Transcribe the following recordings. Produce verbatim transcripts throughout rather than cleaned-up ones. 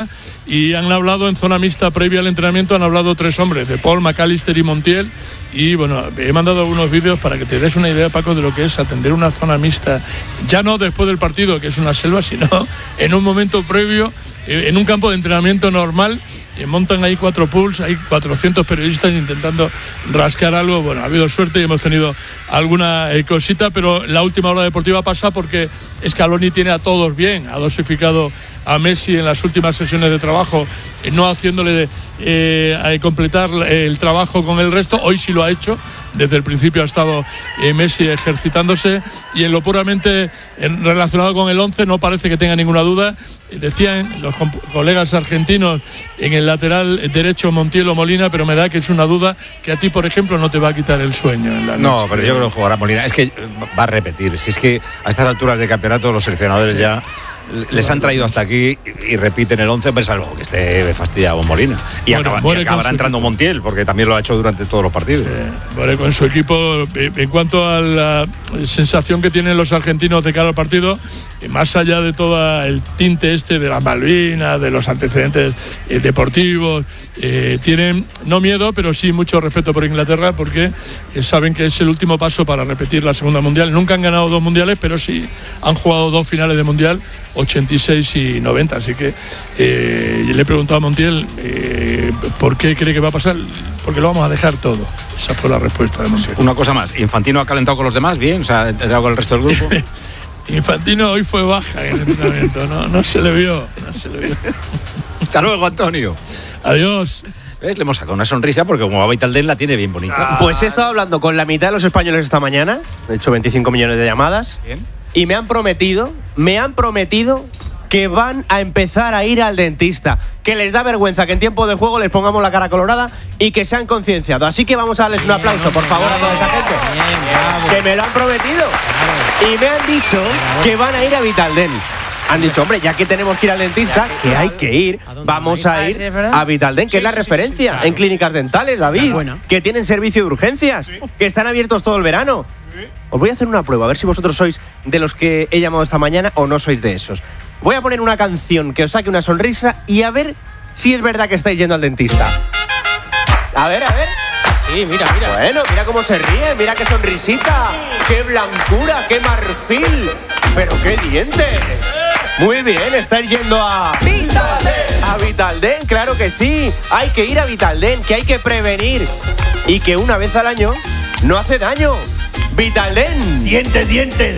y han hablado en zona mixta previa al entrenamiento, han hablado tres hombres, de Paul, McAllister y Montiel, y bueno, he mandado algunos vídeos para que te des una idea, Paco, de lo que es atender una zona mixta, ya no después del partido, que es una selva, sino en un momento previo, en un campo de entrenamiento normal. Y montan ahí cuatro pools, hay cuatrocientos periodistas intentando rascar algo. Bueno, ha habido suerte y hemos tenido alguna eh, cosita, pero la última hora deportiva pasa porque Scaloni tiene a todos bien, ha dosificado a Messi en las últimas sesiones de trabajo, eh, no haciéndole eh, a completar el trabajo con el resto. Hoy sí lo ha hecho, desde el principio ha estado eh, Messi ejercitándose, y en lo puramente en, relacionado con el once no parece que tenga ninguna duda. Eh, decían los comp- colegas argentinos en el lateral derecho Montiel o Molina, pero me da que es una duda que a ti, por ejemplo, no te va a quitar el sueño en la noche. No, pero yo creo que jugará Molina. Es que va a repetir. Si es que a estas alturas de campeonato los seleccionadores ya les han traído hasta aquí y repiten el once, pues salvo que esté fastidiado Molina. Y, bueno, acaba, y acabará entrando equipo. Montiel, porque también lo ha hecho durante todos los partidos. Sí, bueno, con su equipo. En cuanto a la sensación que tienen los argentinos de cara al partido, más allá de todo el tinte este de las Malvinas, de los antecedentes eh, deportivos, eh, tienen no miedo, pero sí mucho respeto por Inglaterra, porque eh, saben que es el último paso para repetir la segunda mundial. Nunca han ganado dos mundiales, pero sí han jugado dos finales de mundial, ochenta y seis y noventa, así que eh, le he preguntado a Montiel eh, ¿por qué cree que va a pasar? Porque lo vamos a dejar todo. Esa fue la respuesta de Montiel. Una cosa más, ¿Infantino ha calentado con los demás bien? O sea, ¿ha entrado con el resto del grupo? Infantino hoy fue baja en el entrenamiento, no, no se le vio, no se le vio. Hasta luego, Antonio. Adiós. ¿Ves? Le hemos sacado una sonrisa porque como va Vitalden la tiene bien bonita. Ah. Pues he estado hablando con la mitad de los españoles esta mañana, he hecho veinticinco millones de llamadas. Bien. Y me han prometido, me han prometido que van a empezar a ir al dentista, que les da vergüenza que en tiempo de juego les pongamos la cara colorada y que se han concienciado. Así que vamos a darles un aplauso, por favor, a toda esa gente. Bien, bravo. Que me lo han prometido. Bravo. Y me han dicho Bravo. que van a ir a Vitalden. Han dicho, hombre, ya que tenemos que ir al dentista, que, que hay que ir, vamos a ir a Vitalden, que sí, es la sí, sí, referencia sí, claro. en clínicas dentales, David, Bueno. que tienen servicio de urgencias, que están abiertos todo el verano. Os voy a hacer una prueba, a ver si vosotros sois de los que he llamado esta mañana o no sois de esos. Voy a poner una canción que os saque una sonrisa y a ver si es verdad que estáis yendo al dentista. A ver, a ver. Sí, mira, mira. Bueno, mira cómo se ríe, mira qué sonrisita, qué blancura, qué marfil, pero qué dientes. Muy bien, estáis yendo a Vitalden. A Vitalden, claro que sí. Hay que ir a Vitalden, que hay que prevenir y que una vez al año no hace daño. Vitalden. Dientes, dientes.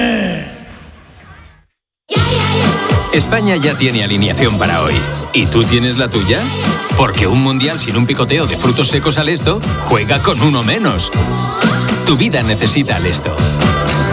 España ya tiene alineación para hoy. ¿Y tú tienes la tuya? Porque un mundial sin un picoteo de frutos secos al esto juega con uno menos. Tu vida necesita al esto.